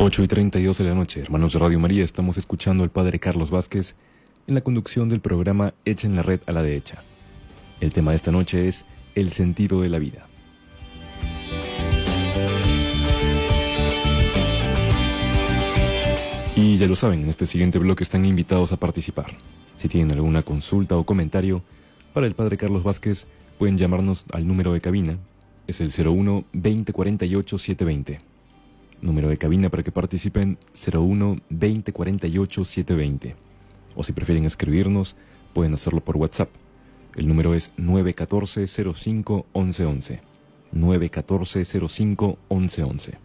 8:32 de la noche, hermanos de Radio María, estamos escuchando al Padre Carlos Vázquez en la conducción del programa Echen la red a la derecha. El tema de esta noche es el sentido de la vida. Y ya lo saben, en este siguiente bloque están invitados a participar. Si tienen alguna consulta o comentario para el Padre Carlos Vázquez, pueden llamarnos al número de cabina, es el 01 20 48 720. Número de cabina para que participen, 01 20 48 720. O si prefieren escribirnos, pueden hacerlo por WhatsApp. El número es 914 05 1111. 914 05 1111.